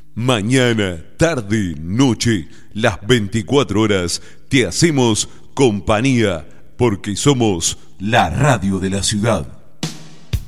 Mañana, tarde, noche, las 24 horas, te hacemos compañía porque somos la radio de la ciudad.